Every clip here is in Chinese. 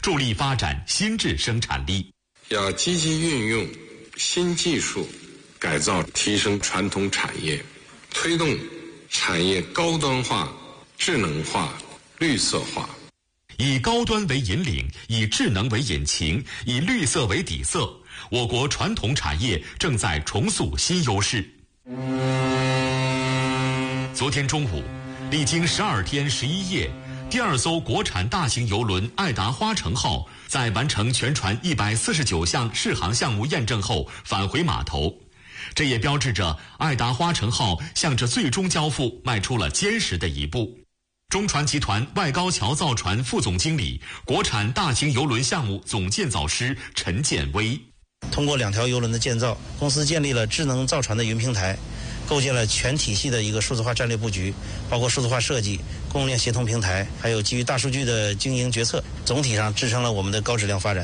助力发展新质生产力。 要积极运用新技术，改造提升传统产业，推动产业高端化、智能化、绿色化。 以高端为引领，以智能为引擎，以绿色为底色，我国传统产业正在重塑新优势。昨天中午，历经12天11夜，第2艘国产大型邮轮爱达花城号在完成全船149项试航项目验证后返回码头，这也标志着爱达花城号向着最终交付迈出了坚实的一步。中船集团外高桥造船副总经理、国产大型邮轮项目总建造师陈建威： 通过2条邮轮的建造，公司建立了智能造船的云平台，构建了全体系的一个数字化战略布局，包括数字化设计、供应链协同平台，还有基于大数据的经营决策，总体上支撑了我们的高质量发展。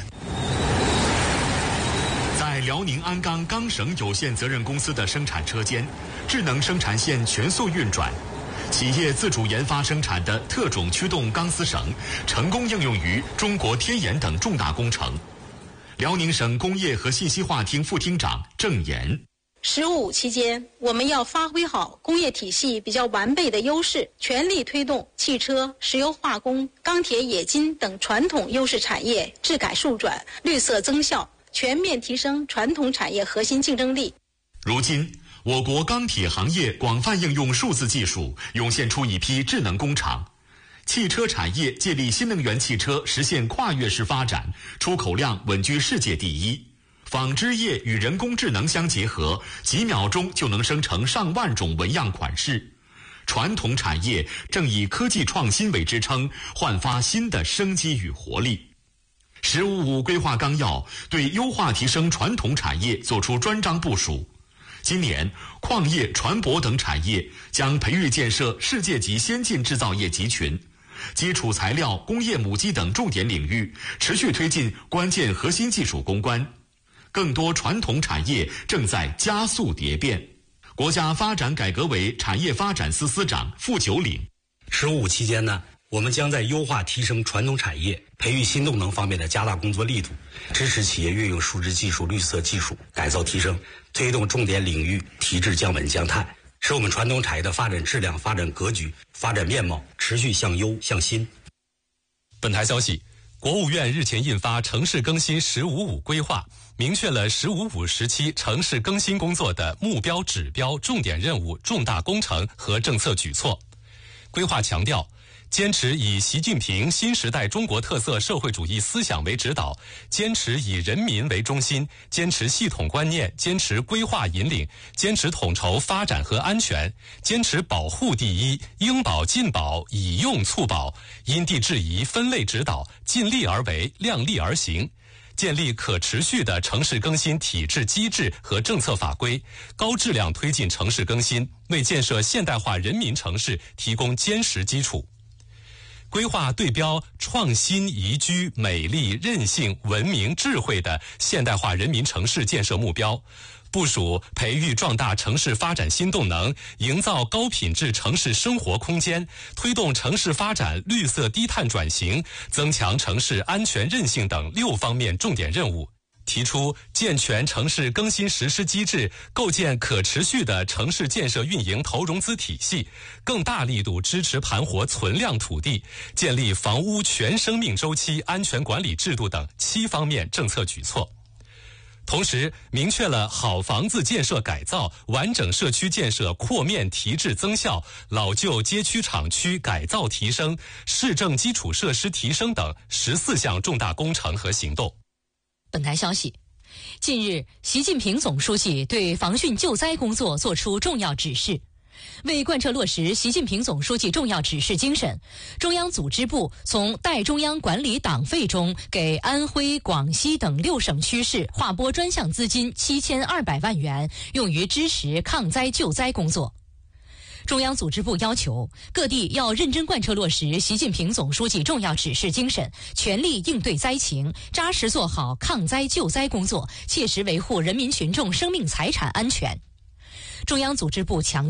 在辽宁鞍钢钢绳有限责任公司的生产车间，智能生产线全速运转。企业自主研发生产的特种驱动钢丝绳成功应用于中国天眼等重大工程。辽宁省工业和信息化厅副厅长郑岩 ：15期间，我们要发挥好工业体系比较完备的优势，全力推动汽车、石油化工、钢铁、冶金等传统优势产业质改数转、绿色增效，全面提升传统产业核心竞争力。 如今，我国钢铁行业广泛应用数字技术，涌现出一批智能工厂。汽车产业借力新能源汽车实现跨越式发展，出口量稳居世界第一。纺织业与人工智能相结合，几秒钟就能生成上万种纹样款式。传统产业正以科技创新为支撑，焕发新的生机与活力。“15+5”规划纲要对优化提升传统产业作出专章部署。今年，矿业、船舶等产业将培育建设世界级先进制造业集群，基础材料、工业母机等重点领域持续推进关键核心技术攻关。更多传统产业正在加速蝶变。国家发展改革委产业发展司司长傅九岭 ：15+5期间呢，我们将在优化提升传统产业、培育新动能方面的加大工作力度，支持企业运用数字技术、绿色技术改造提升，推动重点领域提质降稳降碳，使我们传统产业的发展质量、发展格局、发展面貌持续向优向新。 本台消息，国务院日前印发城市更新“15+5”规划，明确了“15+5”时期城市更新工作的目标、指标、重点任务、重大工程和政策举措。规划强调，坚持以习近平新时代中国特色社会主义思想为指导，坚持以人民为中心，坚持系统观念，坚持规划引领，坚持统筹发展和安全，坚持保护第一，应保尽保，以用促保，因地制宜分类指导，尽力而为，量力而行，建立可持续的城市更新体制机制和政策法规，高质量推进城市更新，为建设现代化人民城市提供坚实基础。规划对标创新、宜居、美丽、韧性、文明、智慧的现代化人民城市建设目标，部署培育壮大城市发展新动能，营造高品质城市生活空间，推动城市发展绿色低碳转型，增强城市安全韧性等6方面重点任务。提出健全城市更新实施机制，构建可持续的城市建设运营投融资体系，更大力度支持盘活存量土地，建立房屋全生命周期安全管理制度等7方面政策举措。同时明确了好房子建设改造、完整社区建设扩面提质增效、老旧街区厂区改造提升、市政基础设施提升等14项重大工程和行动。 本台消息，近日，习近平总书记对防汛救灾工作作出重要指示。为贯彻落实习近平总书记重要指示精神，中央组织部从代中央管理党费中给安徽、广西等6省区市划拨专项资金7200万元，用于支持抗灾救灾工作。中央组织部要求各地要认真贯彻落实习近平总书记重要指示精神，全力应对灾情，扎实做好抗灾救灾工作，切实维护人民群众生命财产安全。中央组织部强调，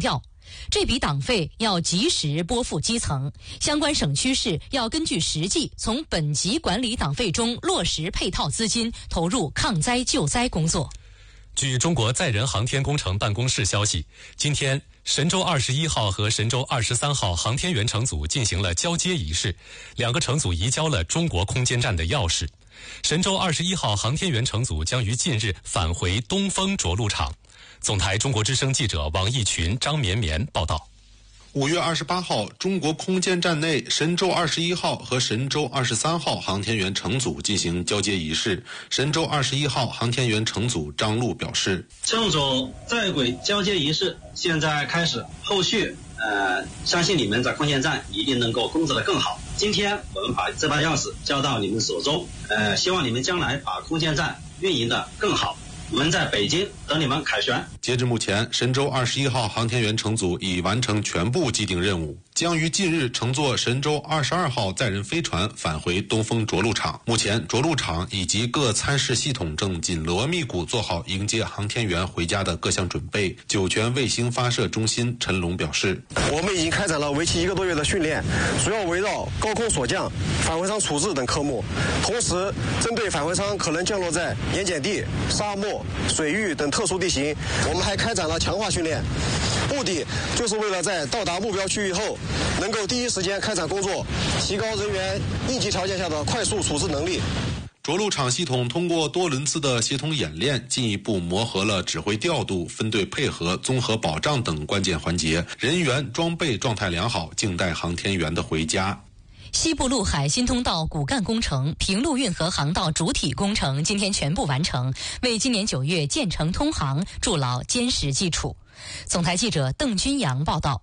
这笔党费要及时拨付基层，相关省区市要根据实际从本级管理党费中落实配套资金，投入抗灾救灾工作。 据中国载人航天工程办公室消息，今天神舟21号和神舟23号航天员乘组进行了交接仪式，2个乘组移交了中国空间站的钥匙。神舟21号航天员乘组将于近日返回东风着陆场。总台中国之声记者王义群、张绵绵报道。 5月28号，中国空间站内神舟21号和神舟23号航天员乘组进行交接仪式。神舟21号航天员乘组张陆表示， 乘组在轨交接仪式现在开始，后续相信你们在空间站一定能够工作得更好。今天我们把这把钥匙交到你们手中，希望你们将来把空间站运营得更好。我们在北京等你们凯旋。 截至目前，神舟21号航天员乘组已完成全部既定任务，将于近日乘坐神舟22号载人飞船返回东风着陆场。目前，着陆场以及各参试系统正紧锣密鼓做好迎接航天员回家的各项准备。酒泉卫星发射中心陈龙表示， 我们已经开展了为期1个多月的训练，主要围绕高空锁降、返回舱处置等科目，同时针对返回舱可能降落在盐碱地、沙漠、水域等特殊地形，我们还开展了强化训练，目的就是为了在到达目标区域后，能够第一时间开展工作，提高人员应急条件下的快速处置能力。 着陆场系统通过多轮次的协同演练，进一步磨合了指挥调度、分队配合、综合保障等关键环节，人员装备状态良好，静待航天员的回家。 西部陆海新通道骨干工程、平陆运河航道主体工程今天全部完成，为今年9月建成通航筑牢坚实基础。总台记者邓军阳报道。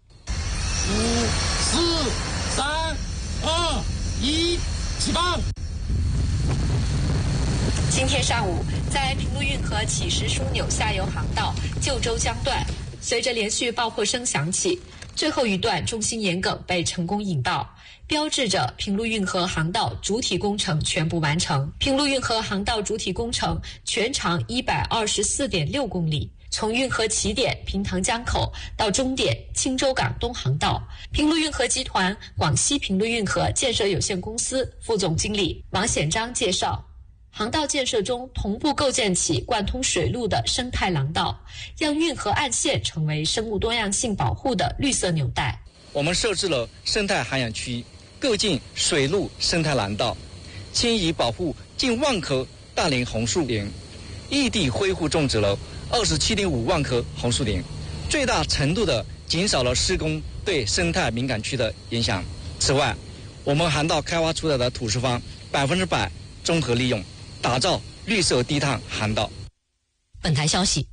5、4、3、2、1，起放！ 今天上午，在平陆运河起石枢纽下游航道旧州江段，随着连续爆破声响起，最后一段中心沿梗被成功引爆，标志着平陆运河航道主体工程全部完成。平陆运河航道主体工程全长124.6公里，从运河起点平塘江口到终点青州港东航道。平陆运河集团广西平陆运河建设有限公司副总经理王显章介绍，航道建设中同步构建起贯通水路的生态廊道，让运河岸线成为生物多样性保护的绿色纽带。 我们设置了生态涵养区，构建水陆生态廊道，迁移保护近万棵大龄红树林，异地恢复种植了27.5万棵红树林，最大程度的减少了施工对生态敏感区的影响。此外，我们航道开发出来的土石方100%综合利用，打造绿色低碳航道。 本台消息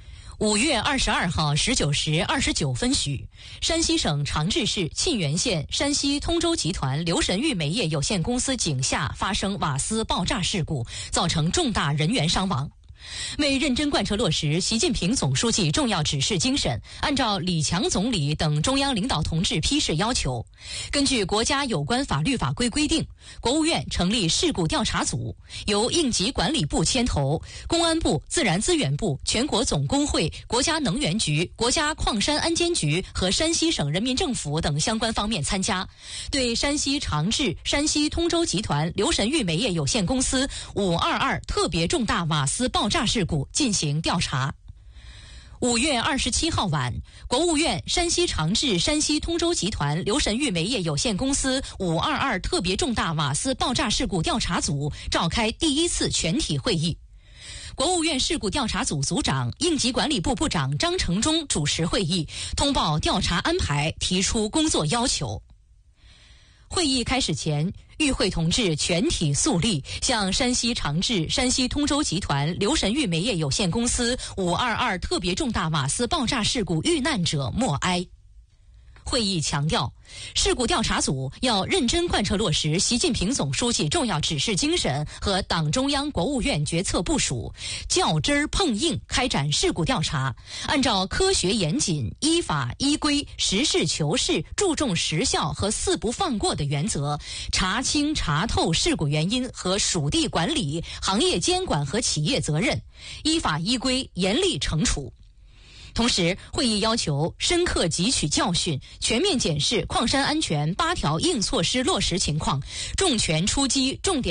，5月22号19时29分许，山西省长治市沁源县山西通州集团刘神玉煤业有限公司井下发生瓦斯爆炸事故，造成重大人员伤亡。为认真贯彻落实习近平总书记重要指示精神，按照李强总理等中央领导同志批示要求，根据国家有关法律法规规定，国务院成立事故调查组，由应急管理部牵头，公安部、自然资源部、全国总工会、国家能源局、国家矿山安监局和山西省人民政府等相关方面参加，对山西长治、山西通州集团刘神玉煤业有限公司522特别重大瓦斯爆炸事故进行调查。5月27号晚，国务院山西长治、山西通州集团刘神玉煤业有限公司522特别重大瓦斯爆炸事故调查组召开第1次全体会议。国务院事故调查组组长、应急管理部部长张成忠主持会议，通报调查安排，提出工作要求。会议开始前，与会同志全体肃立，向山西长治、山西通州集团刘神玉煤业有限公司522特别重大瓦斯爆炸事故遇难者默哀。会议强调，事故调查组要认真贯彻落实习近平总书记重要指示精神和党中央国务院决策部署，较真儿碰硬开展事故调查，按照科学严谨、依法依规、实事求是、注重实效和四不放过的原则，查清查透事故原因和属地管理、行业监管和企业责任，依法依规严厉惩处。 同时，会议要求深刻汲取教训，全面检视矿山安全8条硬措施落实情况，重拳出击重点